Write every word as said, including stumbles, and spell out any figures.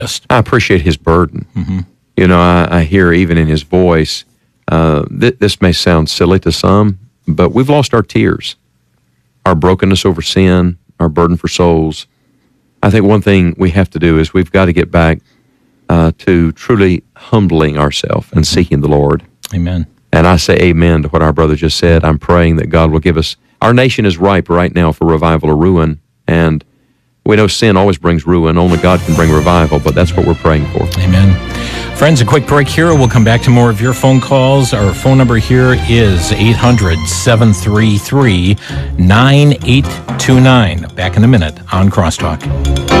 I appreciate his burden. Mm-hmm. You know, I, I hear even in his voice, uh, th- this may sound silly to some, but we've lost our tears, our brokenness over sin, our burden for souls. I think one thing we have to do is we've got to get back uh, to truly humbling ourselves and seeking the Lord. Amen. And I say amen to what our brother just said. I'm praying that God will give us, our nation is ripe right now for revival or ruin, and we know sin always brings ruin. Only God can bring revival, but that's what we're praying for. Amen. Friends, a quick break here. We'll come back to more of your phone calls. Our phone number here is eight hundred, seven three three, nine eight two nine. Back in a minute on Crosstalk.